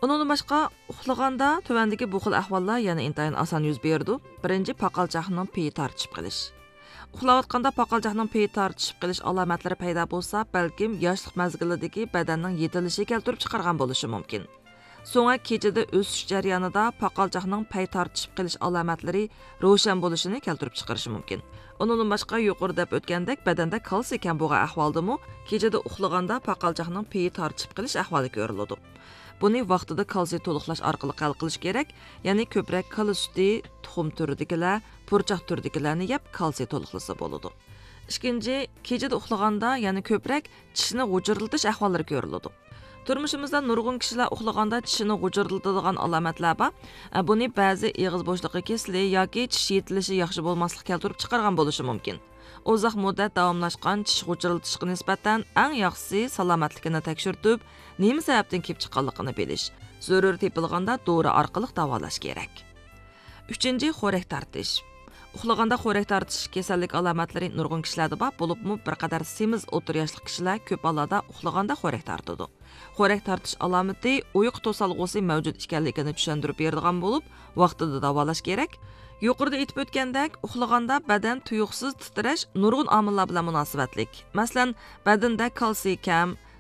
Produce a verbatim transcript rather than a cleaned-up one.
Bundan başqa, uxlaganda tövəndəki bu xil ahvallar yana intayin asan yüz berdi. Birinci, paqalcaqның peyi tartışıb qilish. Uxlayotganda paqalcaqның peyi tartışıb qilish alomatlari paydo bo'lsa, balkim yoshlik mazgilidagi badanning yetilishi keltirib chiqargan bo'lishi mumkin. So'nga kechada o'sish jarayonida paqalcaqның pay tartışıb qilish alomatlari ro'shan bo'lishini keltirib chiqarishi mumkin. Undan boshqa yuqori deb o'tgandek badanda kalsiy kam bo'lgan ahvoldami, kechada uxlaganda paqalcaqның peyi tartışıb qilish ahvoli ko'riladi. Buni vaqtida kalsiy to'liqlash orqali hal qilish kerak, ya'ni ko'proq kala suti, tuxum turidagilar, purchoq turidagilarni yeb kalsiy to'liqlasa bo'ladi. Ikkinchi, kechada uxlaganda, ya'ni ko'proq tishni g'ujirlatish ahvollari ko'riladi. Turmushimizda nurg'un kishilar uxlaganda tishini g'ujirlatadigan alomatlar bor. Buni ba'zi og'iz bo'shlig'i kasali yoki tish yetilishi yaxshi bo'lmaslik keltirib chiqargan bo'lishi mumkin. Uzoq muddat davomlashgan tish g'ujirlatishga nisbatan eng yaxshisi salomatligini tekshirtib, nima sababdan kelib chiqqanligini bilish. Zarur tepilganda dori orqali davolash kerak. Uchinchi, xo'rak tortish. Uxlaganda xo'rak tortish kasallik alomatlari nurg'un kishilarda bor, bo'libmi bir qadar semiz o'tir yoshli kishilar ko'p hollarda uxlaganda xo'rak tortadi. Xo'rak tortish alomati uyqu to'salg'usi mavjud ekanligini tushuntirib beradigan bo'lib, vaqtida davolash kerak. Yuqorida aytib o'tgandek, uxlaganda badan tuyuqsiz titrash nurg'un omillar bilan munosabatlik. Masalan, badanda kalsiy kam,